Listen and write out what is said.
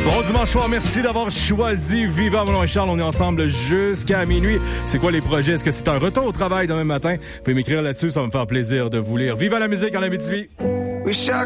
Bon dimanche soir, merci d'avoir choisi Viva. Mon nom est Charles, on est ensemble jusqu'à minuit. C'est quoi les projets? Est-ce que c'est un retour au travail demain matin? Vous pouvez m'écrire là-dessus, ça va me faire plaisir de vous lire. Viva la musique en Abitibi!